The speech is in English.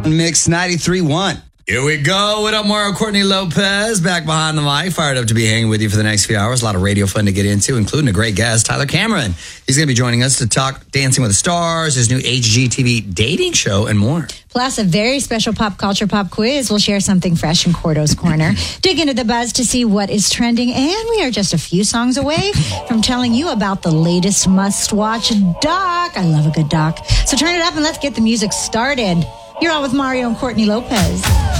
Mix 93.1. Here we go. What up, Mario Courtney Lopez? Back behind the mic. Fired up to be hanging with you for the next few hours. A lot of radio fun to get into, including a great guest, Tyler Cameron. He's going to be joining us to talk Dancing with the Stars, his new HGTV dating show, and more. Plus, a very special pop culture pop quiz. We'll share something fresh in Cordo's Corner. Dig into the buzz to see what is trending. And we are just a few songs away from telling you about the latest must-watch doc. I love a good doc. So turn it up and let's get the music started. You're on with Mario and Courtney Lopez.